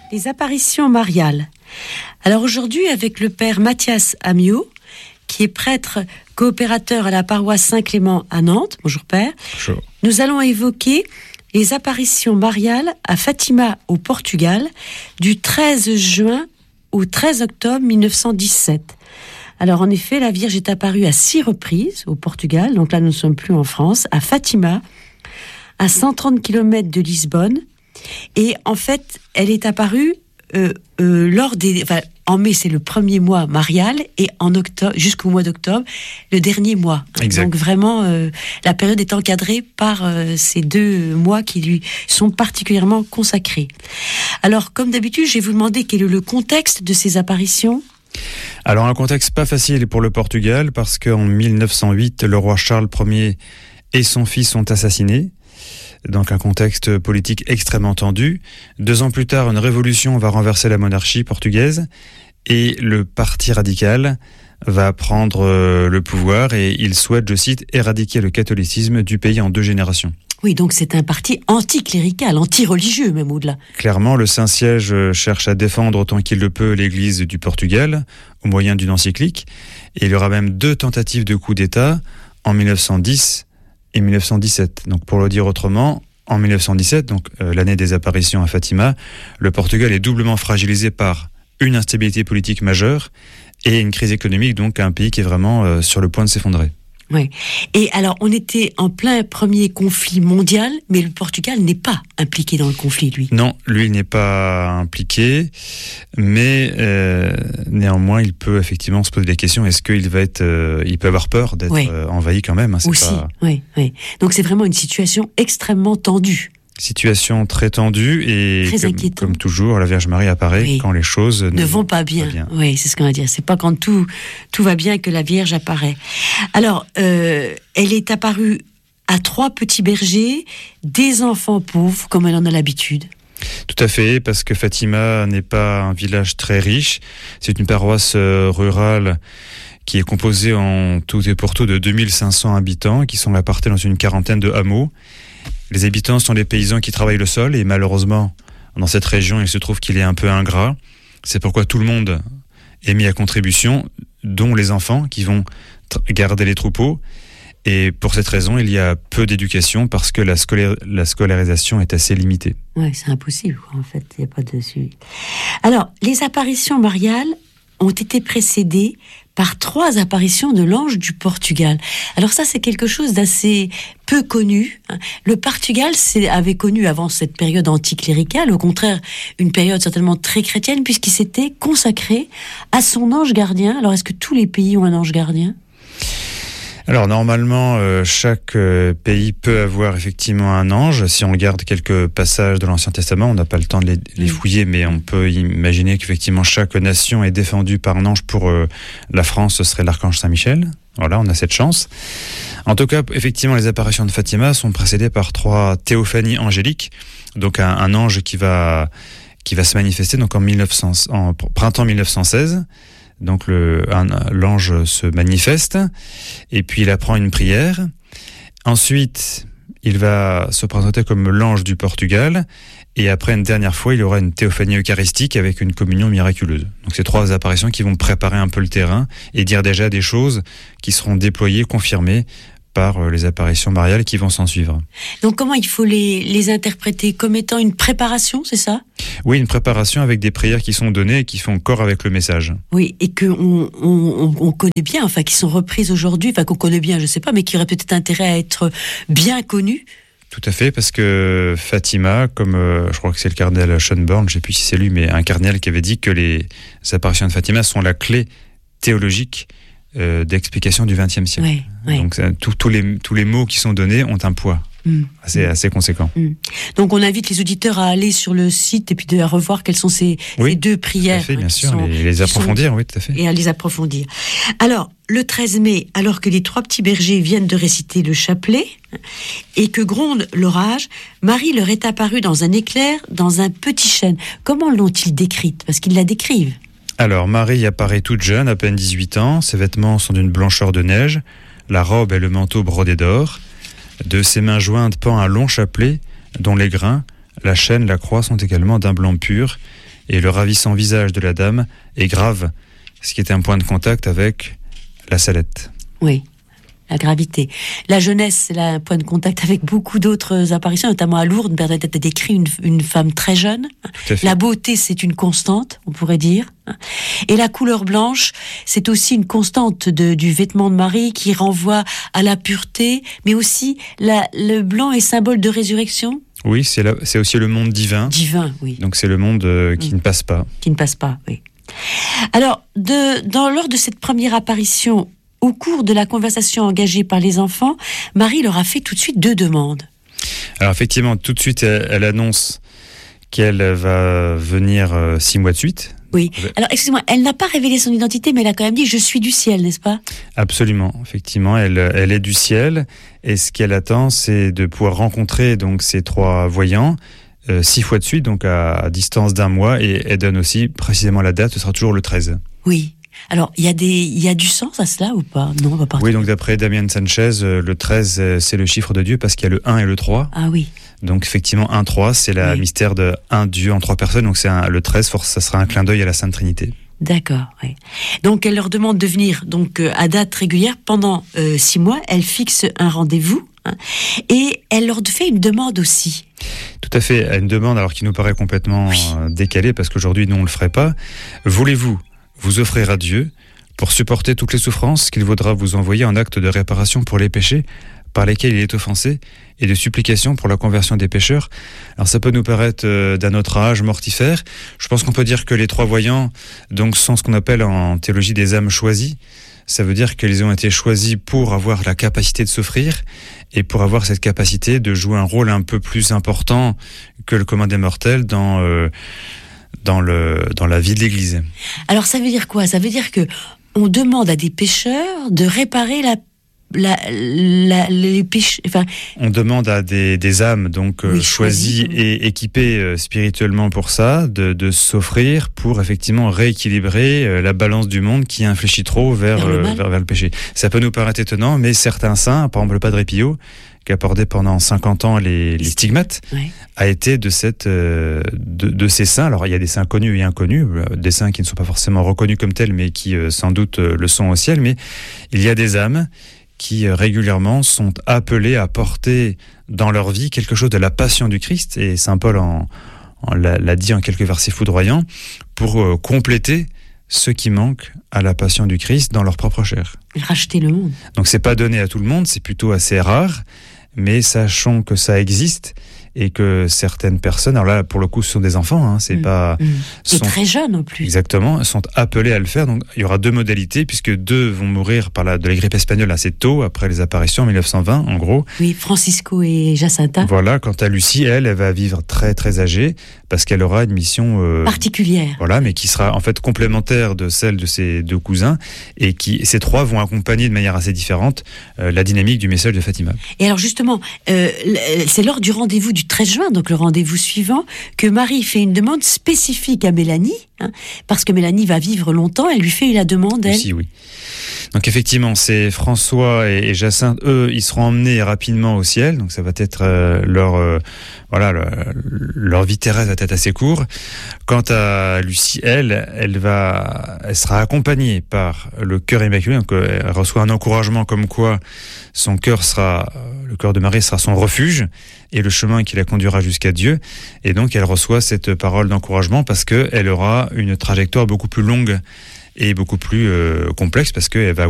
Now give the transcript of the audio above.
Les apparitions mariales. Alors aujourd'hui, avec le père Mathias Amiot, qui est prêtre coopérateur à la paroisse Saint-Clément à Nantes. Bonjour père. Bonjour. Nous allons évoquer les apparitions mariales à Fatima au Portugal du 13 juin au 13 octobre 1917. Alors en effet, la Vierge est apparue à 6 reprises au Portugal, donc là nous ne sommes plus en France, à Fatima, à 130 km de Lisbonne. Et en fait, elle est apparue en mai, c'est le premier mois marial, et en octobre, jusqu'au mois d'octobre, le dernier mois. Exact. Donc vraiment, la période est encadrée par ces 2 mois qui lui sont particulièrement consacrés. Alors, comme d'habitude, je vais vous demander quel est le contexte de ces apparitions. Alors, un contexte pas facile pour le Portugal, parce qu'en 1908, le roi Charles Ier et son fils sont assassinés. Donc un contexte politique extrêmement tendu. 2 ans plus tard, une révolution va renverser la monarchie portugaise et le parti radical va prendre le pouvoir et il souhaite, je cite, éradiquer le catholicisme du pays en 2 générations. Oui, donc c'est un parti anticlérical, anti-religieux même au-delà. Clairement, le Saint-Siège cherche à défendre autant qu'il le peut l'Église du Portugal au moyen d'une encyclique. Et il y aura même 2 tentatives de coup d'État en 1910 et 1917. Donc pour le dire autrement, en 1917, donc l'année des apparitions à Fatima, le Portugal est doublement fragilisé par une instabilité politique majeure et une crise économique, donc un pays qui est vraiment sur le point de s'effondrer. Oui. Et alors, on était en plein premier conflit mondial, mais le Portugal n'est pas impliqué dans le conflit, lui. Non, lui, il n'est pas impliqué, mais néanmoins, il peut effectivement se poser des questions. Est-ce qu'il va être, il peut avoir peur d'être envahi quand même, hein, c'est aussi, pas... oui. Donc c'est vraiment une situation extrêmement tendue. Situation très tendue et comme toujours, la Vierge Marie apparaît quand les choses ne vont pas bien. Oui, c'est ce qu'on va dire. C'est pas quand tout va bien que la Vierge apparaît. Alors, elle est apparue à 3 petits bergers, des enfants pauvres, comme elle en a l'habitude. Tout à fait, parce que Fatima n'est pas un village très riche. C'est une paroisse rurale qui est composée en tout et pour tout de 2500 habitants, qui sont répartis dans une quarantaine de hameaux. Les habitants sont des paysans qui travaillent le sol et malheureusement, dans cette région, il se trouve qu'il est un peu ingrat. C'est pourquoi tout le monde est mis à contribution, dont les enfants qui vont garder les troupeaux. Et pour cette raison, il y a peu d'éducation parce que la scolarisation est assez limitée. Oui, c'est impossible, en fait. Il n'y a pas de suivi. Alors, les apparitions mariales ont été précédées par 3 apparitions de l'ange du Portugal. Alors ça, c'est quelque chose d'assez peu connu. Le Portugal avait connu avant cette période anticléricale, au contraire, une période certainement très chrétienne, puisqu'il s'était consacré à son ange gardien. Alors, est-ce que tous les pays ont un ange gardien ? Alors normalement, chaque pays peut avoir effectivement un ange. Si on regarde quelques passages de l'Ancien Testament, on n'a pas le temps de les fouiller, mais on peut imaginer qu'effectivement chaque nation est défendue par un ange. Pour la France, ce serait l'archange Saint-Michel. Voilà, on a cette chance. En tout cas, effectivement, les apparitions de Fatima sont précédées par 3 théophanies angéliques. Donc un ange qui va se manifester donc en printemps 1916. Donc l'ange se manifeste et puis il apprend une prière. Ensuite, il va se présenter comme l'ange du Portugal et après une dernière fois, il y aura une théophanie eucharistique avec une communion miraculeuse. Donc ces 3 apparitions qui vont préparer un peu le terrain et dire déjà des choses qui seront déployées, confirmées par les apparitions mariales qui vont s'en suivre. Donc comment il faut les interpréter ? Comme étant une préparation, c'est ça ? Oui, une préparation avec des prières qui sont données et qui font corps avec le message. Oui, et qu'on connaît bien, enfin qui sont reprises aujourd'hui, enfin qu'on connaît bien, je ne sais pas, mais qui auraient peut-être intérêt à être bien connues. Tout à fait, parce que Fatima, comme je crois que c'est le cardinal Schönborn, je ne sais plus si c'est lui, mais un cardinal qui avait dit que les apparitions de Fatima sont la clé théologique d'explication du XXe siècle. Oui. Donc tous les mots qui sont donnés ont un poids assez conséquent. Donc on invite les auditeurs à aller sur le site et puis à revoir quelles sont ces 2 prières. Tout à fait, bien sûr, les approfondir, oui, tout à fait. Et à les approfondir. Alors, le 13 mai, alors que les 3 petits bergers viennent de réciter le chapelet et que gronde l'orage, Marie leur est apparue dans un éclair, dans un petit chêne. Comment l'ont-ils décrite ? Parce qu'ils la décrivent. Alors, Marie apparaît toute jeune, à peine 18 ans. Ses vêtements sont d'une blancheur de neige. La robe et le manteau brodés d'or. De ses mains jointes pend un long chapelet, dont les grains, la chaîne, la croix sont également d'un blanc pur. et le ravissant visage de la dame est grave, ce qui était un point de contact avec la Salette. Oui, la gravité. La jeunesse, c'est là un point de contact avec beaucoup d'autres apparitions, notamment à Lourdes. Bernadette a décrit une femme très jeune. La beauté, c'est une constante, on pourrait dire. Et la couleur blanche, c'est aussi une constante du vêtement de Marie qui renvoie à la pureté, mais aussi le blanc est symbole de résurrection. Oui, c'est aussi le monde divin. Divin, oui. Donc c'est le monde qui ne passe pas. Qui ne passe pas, oui. Alors, lors de cette première apparition, au cours de la conversation engagée par les enfants, Marie leur a fait tout de suite 2 demandes. Alors effectivement, tout de suite, elle annonce qu'elle va venir 6 mois de suite. Oui. Alors, excusez-moi, elle n'a pas révélé son identité, mais elle a quand même dit « Je suis du ciel », n'est-ce pas ? Absolument. Effectivement, elle est du ciel. Et ce qu'elle attend, c'est de pouvoir rencontrer donc ces 3 voyants 6 fois de suite, donc à distance d'1 mois. Et elle donne aussi précisément la date, ce sera toujours le 13. Oui. Alors, il y a du sens à cela ou pas ? Non, on va pas. Oui, donc d'après Damien Sanchez, le 13, c'est le chiffre de Dieu parce qu'il y a le 1 et le 3. Ah oui. Donc effectivement, 1-3, c'est le mystère de un Dieu en 3 personnes. Donc le 13, ça sera un clin d'œil à la Sainte Trinité. D'accord, oui. Donc elle leur demande de venir donc, à date régulière pendant 6 mois. Elle fixe un rendez-vous et elle leur fait une demande aussi. Tout à fait, une demande alors qui nous paraît complètement décalée parce qu'aujourd'hui, nous, on ne le ferait pas. Voulez-vous vous offrir à Dieu pour supporter toutes les souffrances qu'il vaudra vous envoyer en acte de réparation pour les péchés par lesquels il est offensé et de supplication pour la conversion des pécheurs. Alors ça peut nous paraître d'un autre âge mortifère. Je pense qu'on peut dire que les 3 voyants donc sont ce qu'on appelle en théologie des âmes choisies. Ça veut dire qu'ils ont été choisis pour avoir la capacité de souffrir et pour avoir cette capacité de jouer un rôle un peu plus important que le commun des mortels dans la vie de l'Église. Alors ça veut dire quoi ? Ça veut dire que on demande à des pécheurs de réparer les péchés. Enfin, on demande à des âmes donc choisies et équipées spirituellement pour ça, de s'offrir pour effectivement rééquilibrer la balance du monde qui infléchit trop vers le péché. Ça peut nous paraître étonnant, mais certains saints, par exemple le Padre Pio, qui a porté pendant 50 ans les stigmates, a été de ces saints. Alors il y a des saints connus et inconnus, des saints qui ne sont pas forcément reconnus comme tels, mais qui sans doute le sont au ciel. Mais il y a des âmes qui régulièrement sont appelés à porter dans leur vie quelque chose de la passion du Christ, et Saint Paul l'a dit en quelques versets foudroyants, pour compléter ce qui manque à la passion du Christ dans leur propre chair. Racheter le monde. Donc c'est pas donné à tout le monde, c'est plutôt assez rare, mais sachons que ça existe et que certaines personnes, alors là pour le coup ce sont des enfants, c'est pas... Et très jeunes en plus. Exactement, sont appelés à le faire. Donc il y aura 2 modalités, puisque 2 vont mourir de la grippe espagnole assez tôt, après les apparitions en 1920 en gros. Oui, Francisco et Jacinta. Voilà, quant à Lucie, elle va vivre très très âgée, parce qu'elle aura une mission... particulière. Voilà, mais qui sera en fait complémentaire de celle de ses 2 cousins, et ces 3 vont accompagner de manière assez différente la dynamique du message de Fatima. Et alors justement, c'est lors du rendez-vous du 13 juin, donc le rendez-vous suivant, que Marie fait une demande spécifique à Mélanie, parce que Mélanie va vivre longtemps, elle lui fait la demande, elle. Aussi, oui. Donc effectivement, c'est François et Jacinthe, eux, ils seront emmenés rapidement au ciel, donc ça va être leur vie terrestre va être assez court. Quant à Lucie, elle sera accompagnée par le cœur immaculé, donc elle reçoit un encouragement comme quoi le cœur de Marie sera son refuge et le chemin qui la conduira jusqu'à Dieu. Et donc elle reçoit cette parole d'encouragement parce qu'elle aura une trajectoire beaucoup plus longue et beaucoup plus complexe, parce qu'elle va